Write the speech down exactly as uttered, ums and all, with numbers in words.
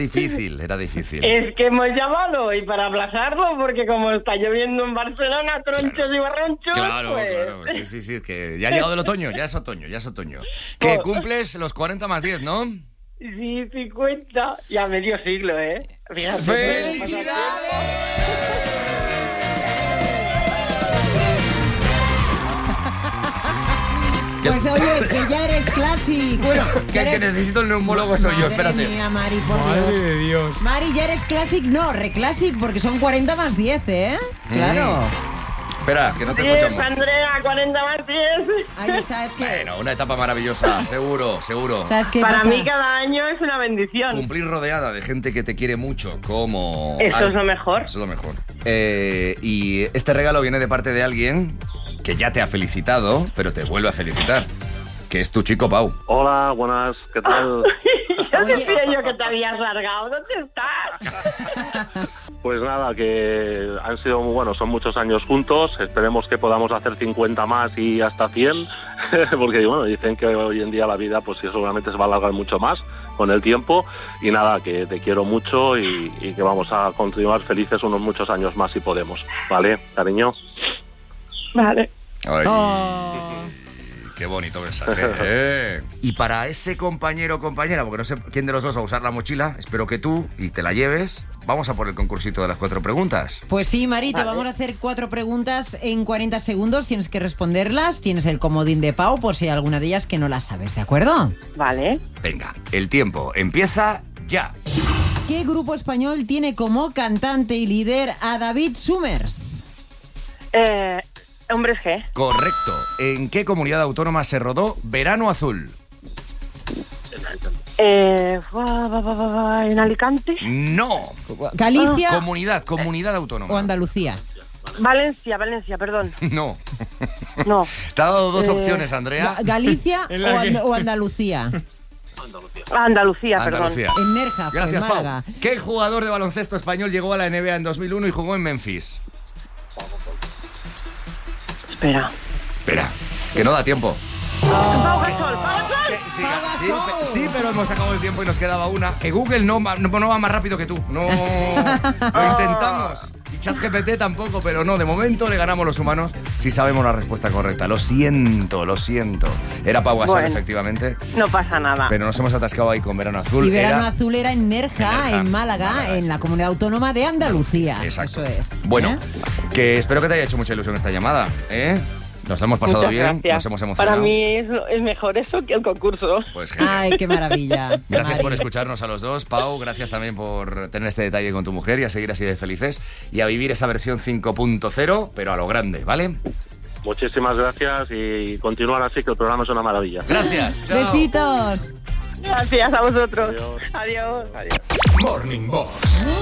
Difícil, era difícil. Es que hemos llamado y para aplazarlo, porque como está lloviendo en Barcelona, tronchos Claro. y barranchos, Claro, pues... claro. Sí, sí, sí, es que ya ha llegado el otoño, ya es otoño, ya es otoño. Que Oh. cumples los cuarenta más diez, ¿no? Sí, cincuenta. Ya medio siglo, ¿eh? Fíjate, Pues oye, que ya eres classic. Bueno, Que el que necesito el neumólogo soy yo, espérate. Madre mía, Mari, por Madre Dios. de Dios. Mari, ya eres classic. No, reclassic, porque son cuarenta más diez, ¿eh? Claro. Espera, que no te diez, escuchamos. Andrea, cuarenta más diez. Ahí sabes que... Bueno, una etapa maravillosa, seguro, seguro. ¿Sabes qué Para pasa? mí cada año es una bendición. Cumplir rodeada de gente que te quiere mucho, como... Eso Ay, es lo mejor. Eso es lo mejor. Eh, y este regalo viene de parte de alguien que ya te ha felicitado, pero te vuelve a felicitar. Que es tu chico Pau. Hola, buenas, ¿qué tal? Ya Oye. decía yo que te habías largado. ¿Dónde estás? Pues nada, que han sido muy buenos, son muchos años juntos, esperemos que podamos hacer cincuenta más y hasta cien, porque bueno, dicen que hoy en día la vida pues sí, seguramente se va a alargar mucho más con el tiempo, y nada, que te quiero mucho y, y que vamos a continuar felices unos muchos años más si podemos, ¿vale, cariño? Vale. Ay, Oh. qué bonito mensaje. ¿eh? Y para ese compañero o compañera, porque no sé quién de los dos va a usar la mochila, espero que tú, y te la lleves, vamos a por el concursito de las cuatro preguntas. Pues sí, Mari, te Vale. vamos a hacer cuatro preguntas en cuarenta segundos. Tienes que responderlas. Tienes el comodín de Pau por si hay alguna de ellas que no la sabes, ¿de acuerdo? Vale. Venga, el tiempo empieza ya. ¿Qué grupo español tiene como cantante y líder a David Summers? Eh, hombres G. Correcto. ¿En qué comunidad autónoma se rodó Verano Azul? Eh, va, va, va, va, va, ¿en Alicante? No. ¿Galicia Comunidad, comunidad autónoma. o Andalucía? Valencia, Valencia, perdón. No. No. Te ha dado dos Eh, opciones, Andrea. Ga- ¿Galicia En o, la And- que- o Andalucía? Andalucía, perdón. Andalucía. En Nerja, pues, Gracias, en Pau. Málaga. ¿Qué jugador de baloncesto español llegó a la N B A en dos mil uno y jugó en Memphis? Espera. Espera, que no da tiempo. Pau Gasol, Pau Gasol. Que- sí, Pau sí, Gasol. pe- sí, pero hemos sacado el tiempo y nos quedaba una. Que Google no, va- no, no va más rápido que tú. No, lo intentamos. Y ChatGPT tampoco, pero no, de momento le ganamos los humanos si sabemos la respuesta correcta. Lo siento, lo siento. Era Pau Gasol, Bueno. efectivamente, No pasa nada. pero nos hemos atascado ahí con Verano Azul. Y Verano Era- Azul era en Nerja, En Nerja, en Málaga, Málaga. en la comunidad autónoma de Andalucía. Exacto. Eso es. Bueno, ¿eh? que espero que te haya hecho mucha ilusión esta llamada, ¿eh? Nos hemos pasado Muchas bien, gracias. nos hemos emocionado. Para mí es, es mejor eso que el concurso. Pues genial. Ay, qué maravilla. Gracias por Mari. escucharnos a los dos. Pau, gracias también por tener este detalle con tu mujer y a seguir así de felices y a vivir esa versión cinco punto cero, pero a lo grande, ¿vale? Muchísimas gracias y continuar así, que el programa es una maravilla. Gracias. Chao. Besitos. Gracias a vosotros. Adiós. Adiós. Adiós. Morning Box.